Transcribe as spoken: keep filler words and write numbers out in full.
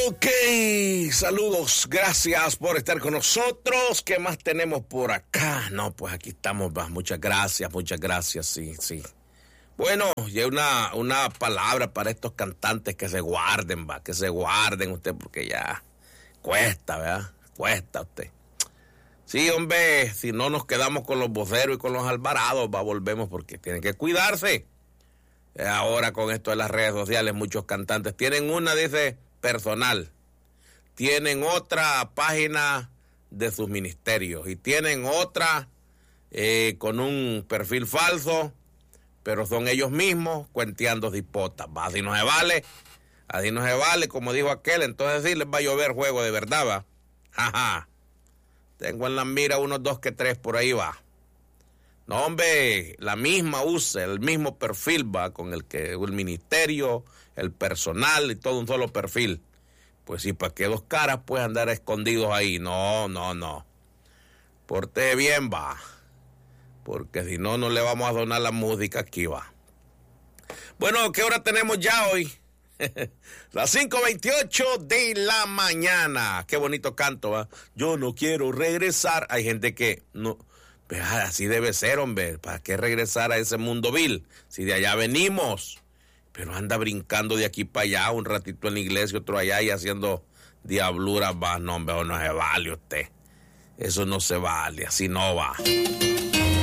Ok, saludos, gracias por estar con nosotros. ¿Qué más tenemos por acá? No, pues aquí estamos, va. Muchas gracias, muchas gracias, sí, sí. Bueno, y hay una, una palabra para estos cantantes que se guarden, va, que se guarden usted, porque ya cuesta, ¿verdad? Cuesta usted. Sí, hombre, si no nos quedamos con los voceros y con los alvarados, va, volvemos porque tienen que cuidarse. Ahora con esto de las redes sociales, muchos cantantes tienen una, dice, personal. Tienen otra página de sus ministerios y tienen otra eh, con un perfil falso, pero son ellos mismos cuenteando dispotas. Va, así no se vale, así no se vale, como dijo aquel, entonces sí les va a llover juego de verdad, va. Jaja. Tengo en la mira unos dos que tres por ahí, va. No, hombre, la misma usa, el mismo perfil, va, con el que el ministerio, el personal y todo un solo perfil. Pues sí, ¿para qué dos caras pueden andar escondidos ahí? No, no, no. Porte bien, va. Porque si no, no le vamos a donar la música aquí, va. Bueno, ¿qué hora tenemos ya hoy? Las cinco veintiocho de la mañana. Qué bonito canto, va. Yo no quiero regresar. Hay gente que no... Pues así debe ser, hombre. ¿Para qué regresar a ese mundo vil? Si de allá venimos. Pero anda brincando de aquí para allá, un ratito en la iglesia, otro allá y haciendo diabluras, va. No, hombre, no se vale usted. Eso no se vale, así no va.